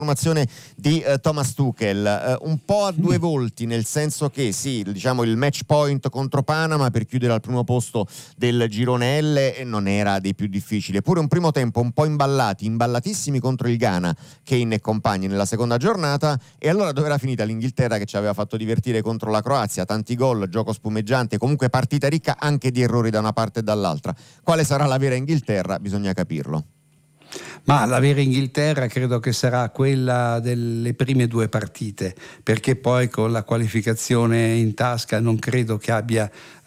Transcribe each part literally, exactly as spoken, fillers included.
formazione di eh, Thomas Tuchel, eh, un po' a due volti, nel senso che sì, diciamo il match point contro Panama per chiudere al primo posto del girone L non era dei più difficili, eppure un primo tempo un po' imballati, imballatissimi contro il Ghana, Kane e compagni nella seconda giornata, e allora dove era finita l'Inghilterra che ci aveva fatto divertire contro la Croazia, tanti gol, gioco spumeggiante, comunque partita ricca anche di errori da una parte e dall'altra. Quale sarà la vera Inghilterra? Bisogna capirlo. Ma la vera Inghilterra credo che sarà quella delle prime due partite, perché poi con la qualificazione in tasca non credo che abbia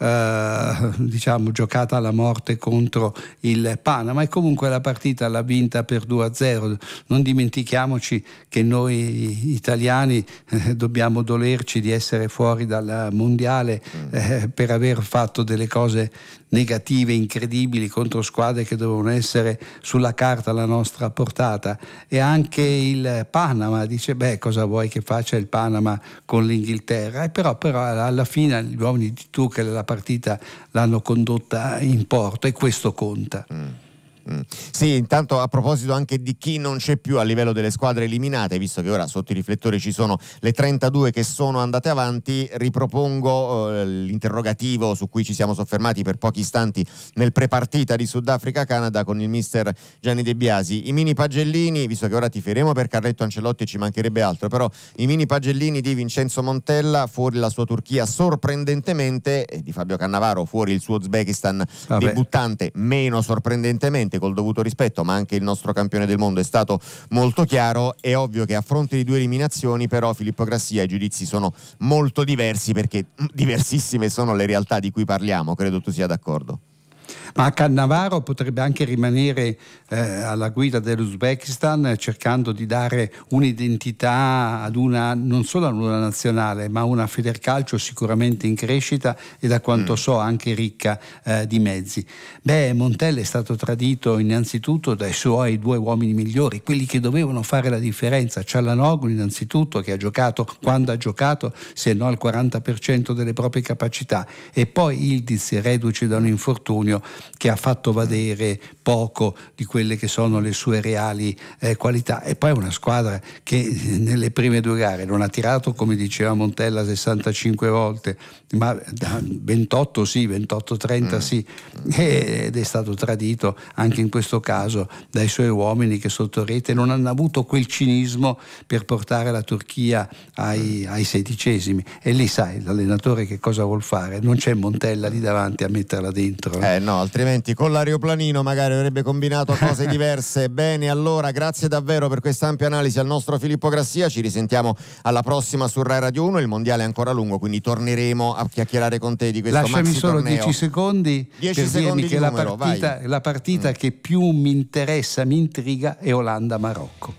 eh, diciamo giocata alla morte contro il Panama, e comunque la partita l'ha vinta per due a zero. Non dimentichiamoci che noi italiani eh, dobbiamo dolerci di essere fuori dal mondiale eh, per aver fatto delle cose negative, incredibili contro squadre che dovevano essere sulla carta alla nostra portata. E anche il Panama dice: beh, cosa vuoi che faccia il Panama con l'Inghilterra? E però, però alla fine gli uomini di Tuchel la partita l'hanno condotta in porto, e questo conta. Mm. Mm. Sì, intanto a proposito anche di chi non c'è più a livello delle squadre eliminate, visto che ora sotto i riflettori ci sono le trentadue che sono andate avanti, ripropongo eh, l'interrogativo su cui ci siamo soffermati per pochi istanti nel prepartita di Sudafrica-Canada con il mister Gianni De Biasi. I mini pagellini, visto che ora tiferemo per Carletto Ancelotti e ci mancherebbe altro, però i mini pagellini di Vincenzo Montella, fuori la sua Turchia sorprendentemente, e di Fabio Cannavaro fuori il suo Uzbekistan Vabbè. debuttante meno sorprendentemente, col dovuto rispetto, ma anche il nostro campione del mondo è stato molto chiaro. È ovvio che a fronte di due eliminazioni però, Filippo Grassia, i giudizi sono molto diversi, perché diversissime sono le realtà di cui parliamo, credo tu sia d'accordo. Ma Cannavaro potrebbe anche rimanere eh, alla guida dell'Uzbekistan, cercando di dare un'identità ad una, non solo ad una nazionale, ma una Federcalcio sicuramente in crescita e, da quanto mm. so, anche ricca eh, di mezzi. Beh, Montella è stato tradito innanzitutto dai suoi due uomini migliori, quelli che dovevano fare la differenza. Çalhanoğlu innanzitutto, che ha giocato, quando ha giocato, se no al quaranta per cento delle proprie capacità, e poi Ildiz, reduce da un infortunio, che ha fatto vedere poco di quelle che sono le sue reali eh, qualità. E poi una squadra che nelle prime due gare non ha tirato, come diceva Montella, sessantacinque volte, ma ventotto sì, ventotto trenta sì, ed è stato tradito anche in questo caso dai suoi uomini, che sotto rete non hanno avuto quel cinismo per portare la Turchia ai, ai sedicesimi. E lì sai l'allenatore che cosa vuol fare, non c'è Montella lì davanti a metterla dentro. Eh no, altrimenti con l'aeroplanino magari avrebbe combinato cose diverse. Bene, allora grazie davvero per questa ampia analisi al nostro Filippo Grassia, ci risentiamo alla prossima su Rai Radio uno, il mondiale è ancora lungo, quindi torneremo a chiacchierare con te di questo maxi torneo. Lasciami solo dieci secondi dieci per secondi dirmi che di la numero, partita, la partita mm. che più mi interessa, mi intriga, è Olanda-Marocco.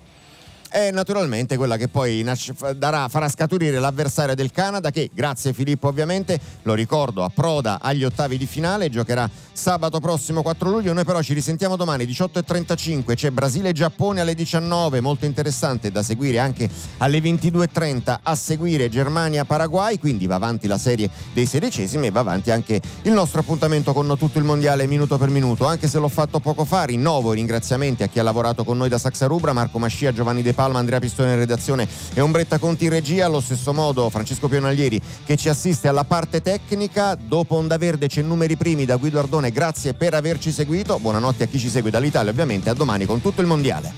È naturalmente quella che poi darà, farà scaturire l'avversario del Canada, che, grazie Filippo ovviamente, lo ricordo, approda agli ottavi di finale, giocherà sabato prossimo quattro luglio. Noi però ci risentiamo domani diciotto e trentacinque, c'è Brasile-Giappone alle diciannove, molto interessante da seguire, anche alle ventidue e trenta a seguire Germania-Paraguay, quindi va avanti la serie dei sedicesimi e va avanti anche il nostro appuntamento con tutto il mondiale minuto per minuto. Anche se l'ho fatto poco fa, rinnovo i ringraziamenti a chi ha lavorato con noi da Saxa Rubra, Marco Mascia, Giovanni De Palma, Andrea Pistone in redazione e Ombretta Conti in regia, allo stesso modo Francesco Pionaglieri che ci assiste alla parte tecnica. Dopo Onda Verde c'è Numeri Primi da Guido Ardone, grazie per averci seguito, buonanotte a chi ci segue dall'Italia ovviamente, a domani con tutto il mondiale.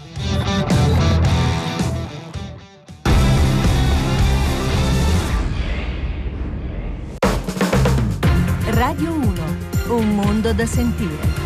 Radio uno, un mondo da sentire.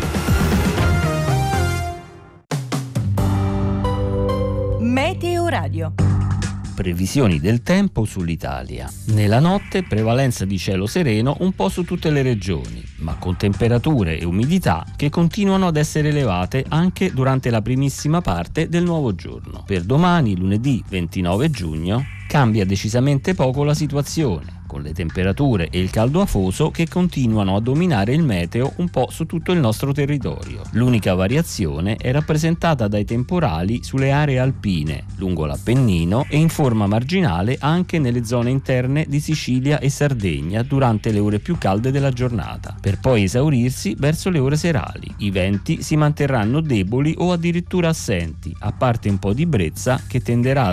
Meteo Radio. Previsioni del tempo sull'Italia. Nella notte prevalenza di cielo sereno un po' su tutte le regioni, ma con temperature e umidità che continuano ad essere elevate anche durante la primissima parte del nuovo giorno. Per domani, lunedì ventinove giugno, cambia decisamente poco la situazione, con le temperature e il caldo afoso che continuano a dominare il meteo un po' su tutto il nostro territorio. L'unica variazione è rappresentata dai temporali sulle aree alpine, lungo l'Appennino e in forma marginale anche nelle zone interne di Sicilia e Sardegna durante le ore più calde della giornata, per poi esaurirsi verso le ore serali. I venti si manterranno deboli o addirittura assenti, a parte un po' di brezza che tenderà a